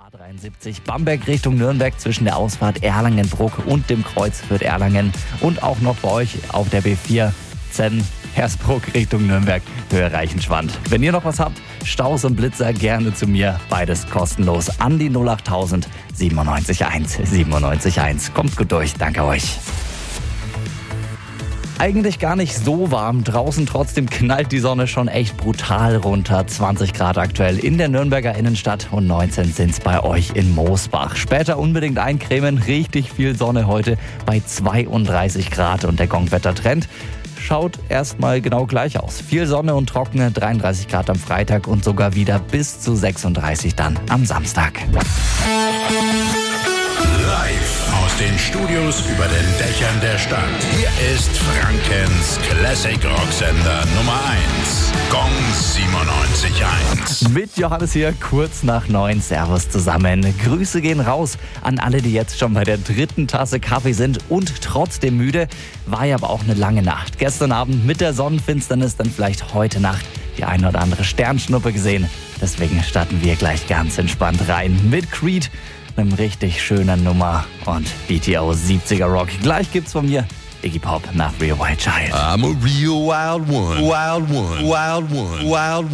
A73 Bamberg Richtung Nürnberg zwischen der Ausfahrt Erlangen-Bruck und dem Kreuz Fürth-Erlangen und auch noch bei euch auf der B4 Hersbruck Richtung Nürnberg, Höhe Reichenschwand. Wenn ihr noch was habt, Staus und Blitzer, gerne zu mir. Beides kostenlos an die 08000 971 971. Kommt gut durch, danke euch. Eigentlich gar nicht so warm. Draußen trotzdem knallt die Sonne schon echt brutal runter. 20 Grad aktuell in der Nürnberger Innenstadt und 19 sind's bei euch in Moosbach. Später unbedingt eincremen. Richtig viel Sonne heute bei 32 Grad und der Gongwettertrend schaut erstmal genau gleich aus. Viel Sonne und trockene 33 Grad am Freitag und sogar wieder bis zu 36 dann am Samstag. Live aus den Studios über den Dächern der Stadt. Hier ist Frankens Classic Rocksender Nummer 1. Gong 97.1. Mit Johannes hier, kurz nach 9. Servus zusammen. Grüße gehen raus an alle, die jetzt schon bei der 3. Tasse Kaffee sind und trotzdem müde. War ja aber auch eine lange Nacht. Gestern Abend mit der Sonnenfinsternis, dann vielleicht heute Nacht die eine oder andere Sternschnuppe gesehen. Deswegen starten wir gleich ganz entspannt rein mit Creed, einem richtig schönen Nummer und BTO 70er Rock. Gleich gibt's von mir Iggy Pop nach Real Wild Child. I'm a real wild one. Wild one. Wild one. Wild one.